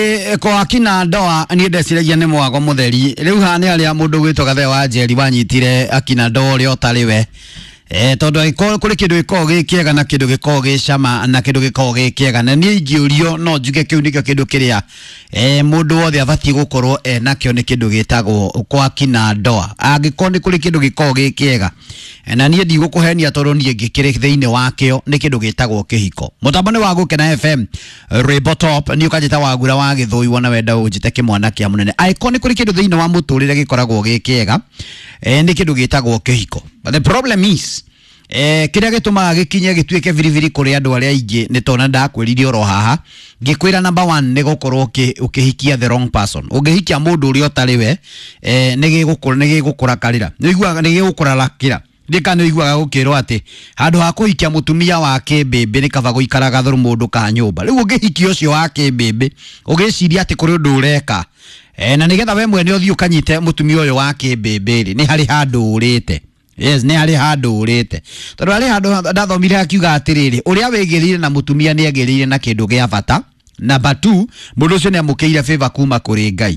Kwa akina ndoa ni ndeciragia ni mwago mutheri riu ha ni aria mundu gwitwo gathe wa njeri wanyitire akina ndoa ri otariwe tondu kuri kindu giko gikiega na kindu giko gicama na kindu giko gikiega na ni ingiurio no njuge kiu nikio kindu kiria mundu wothe abati gukorwo nakio ni kindu gitagwo kwa akina ndoa angikorwo ni kuri kindu giko gikiega na nie ndigukuhenia tondu nie ngikire thiini wakio ni kindu gitagwo kihiko mutambo ni wa Gukena FM Rwimbo Top ni ukajita wagura wa githui wona wenda unjite kimwana kia munene icon kuri kindu thiini wa muturire gikoragwo gikiega ni kindu gitagwo kihiko but the problem is kiria gituma gikinye gituike viriviri kuri andu aria ingi ni tona ndakwiririe oro haha gikwira number 1 ni gukorwo ukihikia the wrong person ugihikia mundu uri otariwe ni gigukura karira ni gigukura lakira ndikano igwaga gukirwo ati handu ha kuhikia mutumia wa kibebe ni kaba guikaraga thuru mundu ka nyumba riu ugihiki ucio wa kibebe ugiciria ati kuri undu ureka na nigetha we mwene uthio kanyite mutumia uyu wa kibebe ni hari handu urite yes ni hari handu urite tondu hari handu ndathomire akiuga atiriri uria wegirire na mutumia ni egirire na kindu gia bata number 2 mundu ucio ni amukeire favor kuma kuri Ngai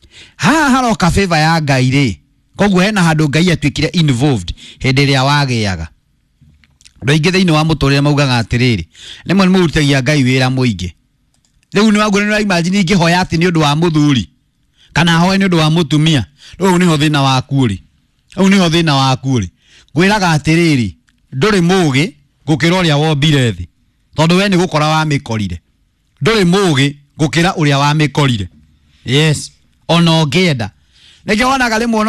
haroka favor ya Ngai ri koguo hena handu Ngai atwikire involved hindi ria wagiaga ndoingi thiini wa muturire maugaga atiriri nimwe nimurutagia Ngai wira muingi riu ni wagure ni imagine ingihoya ati ni undu wa muthuri kana hoye ni undu wa mutumia riu niho thina waku ri au niho thina waku ri gwiraga atiriri nduri mugi gukira uria wombire thi tondu we ni gukora wa mikorire nduri mugi gukira uria wa mikorire yes ona ongienda nige wonaga rimwe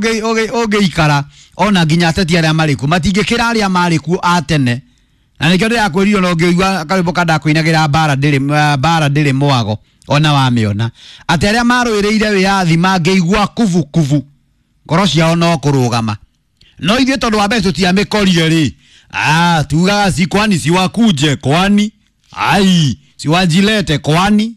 no ikara ona nginya ateti aria mariku matingikira aria mariku atene na nige ndia kwiriyo no ngiigua karimbo kada kuinagira bara ndiri mwago ona wa miona ati aria maruireire wiathi mangeigua kuvu ngoro ciao no kurugama no ithuĩ tondu wa mbe tutiamikorire ri tugaga si kwani si wakuje kwani ai si wajilete kwani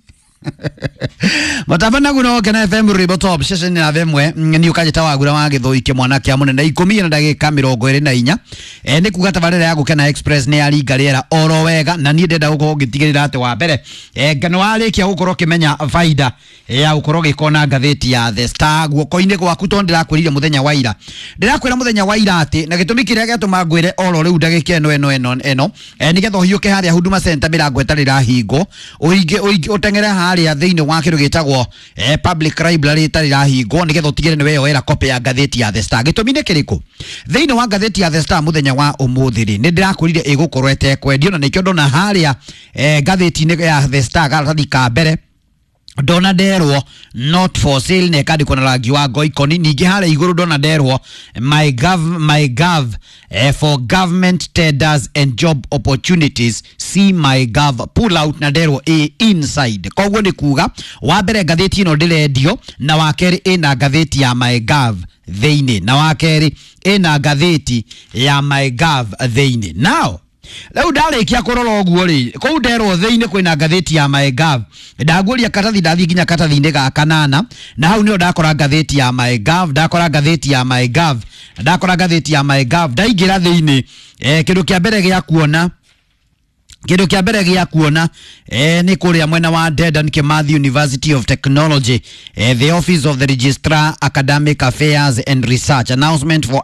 Matabana guno Gukena FM Rwimbo Top session na vemwe ni ukajita wagura wa githui ke mwana kia munene 10 na ndagika 24 ni kuga tabarira ya Gukena Express ni ali gariera oro wega na ni ndenda gukorwo gitigirira ati wa mbere ngano warikia gukorwo kimenya faida ya gukorwo gikona ngatheti ya The Star guoko-ini gwaku to ndirakwirire muthenya wa ira ndirakwira muthenya wa ira ati na gitumi kiria gituma ngwire oro riu ndagika eno ni getho hiuke haria Huduma Center mirango etarira hingo uige utengere haria thiini wa kindu gitagwo public library tarira hingo ni getho utigire ni weyo era copy ya ngatheti ya The Star gitumi ni kiriku thiini wa ngatheti ya The Star muthenya wa umuthiri ni ndirakwirire igukorwo etekwendio na nikio ndona haria ngatheti ni ya The Star garathi ka mbere dona derwo not for sale ne kadi kona rangi wa goikoni ningi hale iguru dona derwo my gov for government tenders and job opportunities see my gov pull out na derwo inside koguo ni kuga wa mbere ngatheti ino ndirendio na wakeri ina ngatheti ya my gov theini na wakeri ina ngatheti ya my gov theini now leo ndarikia kurora oguo ri kou nderwo thiini kwina ngatheti ya my gov ndaguria katathi ndathi nginya katathi-ini ga kanana na hau nio ndakora ngatheti ya my gov ndakora ngatheti ya my gov ndaingira thiini kindu kia mbere gia kuona ni kuria mwena wa Dedan Kimathi University of Technology the office of the registrar academic affairs and research announcement for